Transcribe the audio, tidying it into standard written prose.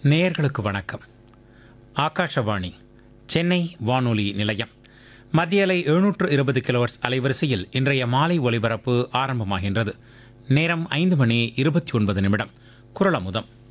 நேயர்களுக்கு வணக்கம். ஆகாஷவாணி சென்னை வானொலி நிலையம். மத்திய அலை 720 கிலோஹெர்ட்ஸ் அலைவரிசையில் இன்றைய மாலை ஒலிபரப்பு ஆரம்பமாகின்றது. நேரம் 5 மணி 29 நிமிடம். குரலமுதம்.